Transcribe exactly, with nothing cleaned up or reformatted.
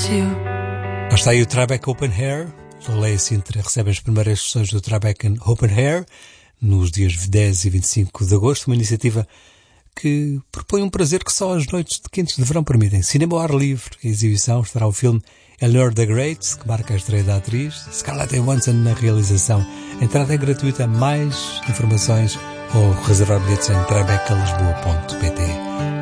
Lá está aí o Tribeca Open Air. Lolé e Sintra recebem as primeiras sessões do Tribeca Open Air nos dias dez e vinte e cinco de agosto, uma iniciativa que propõe um prazer que só as noites de quentes de verão permitem. Cinema ao ar livre. A exibição estará o filme Eleanor the Great, que marca a estreia da atriz, Scarlett Johansson na realização. A entrada é gratuita. Mais informações ou reservar bilhetes em tribeca lisboa ponto pt.